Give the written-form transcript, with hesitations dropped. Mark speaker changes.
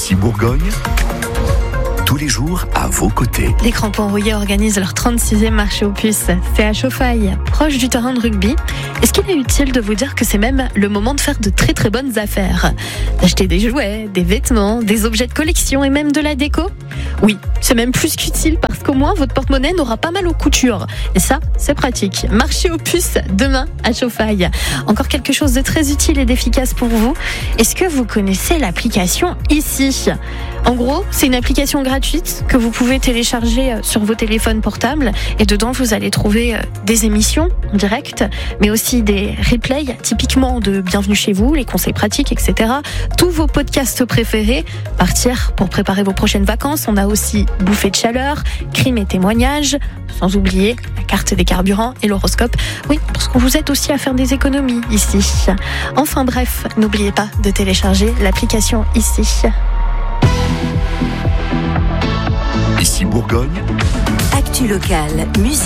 Speaker 1: Ici Bourgogne, tous les jours à vos côtés.
Speaker 2: Les Crampons Rouillés organisent leur 36e marché aux puces. C'est à Chauffailles, proche du terrain de rugby. Est-ce qu'il est utile de vous dire que c'est même le moment de faire de très très bonnes affaires? D'acheter des jouets, des vêtements, des objets de collection et même de la déco? Oui, c'est même plus qu'utile parce qu'au moins votre porte-monnaie n'aura pas mal aux coutures. Et ça, c'est pratique. Marché aux puces, demain à Chauffailles. Encore quelque chose de très utile et d'efficace pour vous. Est-ce que vous connaissez l'application Ici? En gros, c'est une application gratuite que vous pouvez télécharger sur vos téléphones portables. Et dedans, vous allez trouver des émissions en direct, mais aussi des replays, typiquement de Bienvenue chez vous, les conseils pratiques, etc. Tous vos podcasts préférés. Partir pour préparer vos prochaines vacances. On a aussi Bouffée de chaleur, Crimes et témoignages, sans oublier la carte des carburants et l'horoscope. Oui, parce qu'on vous aide aussi à faire des économies ici. Enfin bref, n'oubliez pas de télécharger l'application Ici.
Speaker 1: Ici Bourgogne,
Speaker 3: Actu locale, musique.